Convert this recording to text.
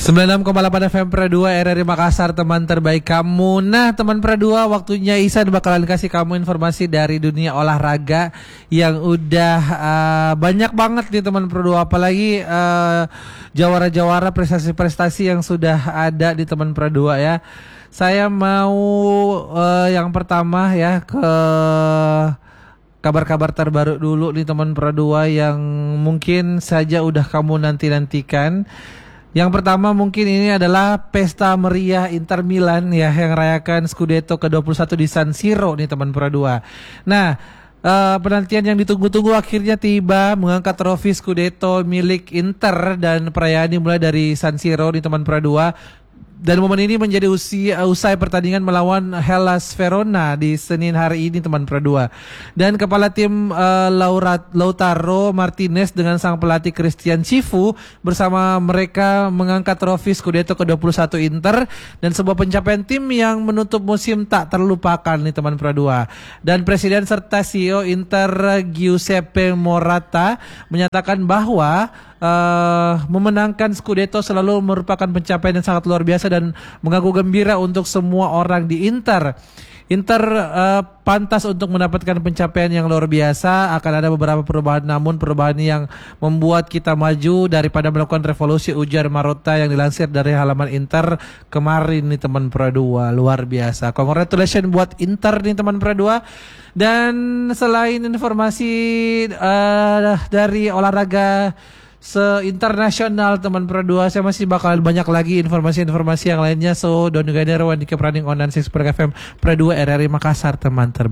96,8 FM Pro 2 RRI Makassar, teman terbaik kamu. Nah, teman Pro 2, waktunya Isan bakalan kasih kamu informasi dari dunia olahraga yang udah banyak banget nih teman Pro 2, apalagi jawara-jawara prestasi-prestasi yang sudah ada di teman Pro 2 ya. Saya mau yang pertama ya ke kabar-kabar terbaru dulu nih teman Pro 2 yang mungkin saja udah kamu nanti-nantikan. Yang pertama mungkin ini adalah pesta meriah Inter Milan ya, yang rayakan Scudetto ke-21 di San Siro nih teman Pro 2. Nah, penantian yang ditunggu-tunggu akhirnya tiba, mengangkat trofi Scudetto milik Inter, dan perayaan dimulai dari San Siro nih teman Pro 2. Dan momen ini menjadi usai pertandingan melawan Hellas Verona di Senin hari ini teman Pro 2. Dan kepala tim Lautaro Martinez dengan sang pelatih Christian Cifu bersama mereka mengangkat trofi Scudetto ke-21 Inter, dan sebuah pencapaian tim yang menutup musim tak terlupakan nih teman Pro 2. Dan Presiden serta CEO Inter Giuseppe Morata menyatakan bahwa memenangkan Scudetto selalu merupakan pencapaian yang sangat luar biasa dan mengaku gembira untuk semua orang di Inter. Inter pantas untuk mendapatkan pencapaian yang luar biasa. Akan ada beberapa perubahan, namun perubahan yang membuat kita maju daripada melakukan revolusi, ujar Marotta yang dilansir dari halaman Inter kemarin nih teman Pro 2. Luar biasa. Congratulations buat Inter nih teman Pro 2. Dan selain informasi dari olahraga se-internasional teman Pro 2, saya masih bakal banyak lagi informasi-informasi yang lainnya. So don't go anywhere, keep running on 96 FM Pro 2 RRI Makassar, teman terbaik.